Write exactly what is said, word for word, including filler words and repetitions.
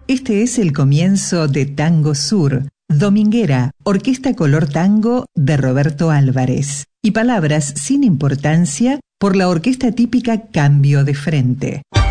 Este es el comienzo de Tango Sur, Dominguera, Orquesta Color Tango de Roberto Álvarez, y Palabras sin importancia por la orquesta típica Cambio de Frente.